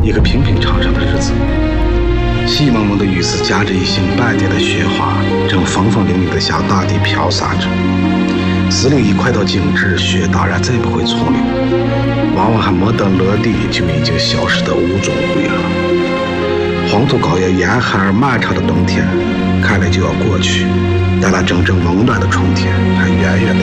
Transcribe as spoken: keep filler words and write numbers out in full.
一个平平常常的日子。细蒙蒙的雨丝夹着一星半点的雪花，正风风凛凛地向大地飘洒着。四零一快到静止，雪当然再不会从流，往往还没等落地，就已经消失得无踪无影了。黄土高原严寒而漫长的冬天，看来就要过去，但那真正温暖的春天还远远的